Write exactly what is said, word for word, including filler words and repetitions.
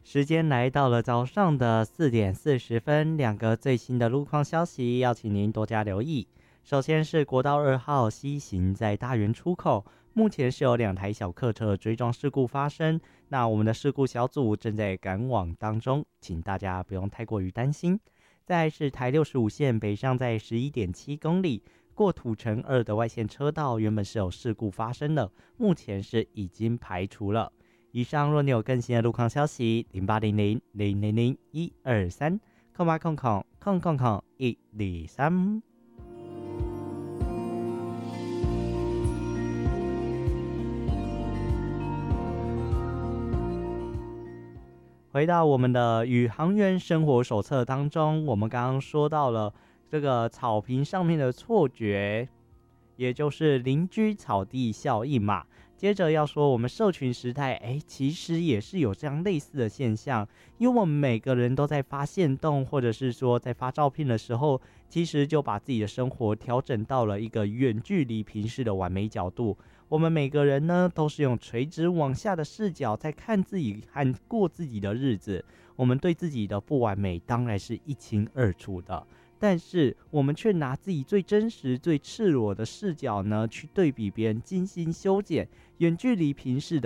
时间来到了早上的四点四十分，两个最新的路况消息要请您多加留意。首先是国道二号西行在大园出口，目前是有两台小客车追撞事故发生，那我们的事故小组正在赶往当中，请大家不用太过于担心。再来是台六十五线北上在 十一点七公里，过土城二的外线车道原本是有事故发生的，目前是已经排除了。以上若你有更新的路况消息，零八零零零零零一二三空八空空空空空一二三。回到我们的宇航员生活手册当中，我们刚刚说到了这个草坪上面的错觉，也就是邻居草地效应嘛。接着要说我们社群时代，哎，其实也是有这样类似的现象，因为我们每个人都在发限动，或者是说在发照片的时候，其实就把自己的生活调整到了一个远距离平视的完美角度。我们每个人呢，都是用垂直往下的视角在看自己和过自己的日子，我们对自己的不完美当然是一清二楚的。但是我们却拿自己最真实、最赤裸的视角呢，去对比别人精心修剪、远距离平视的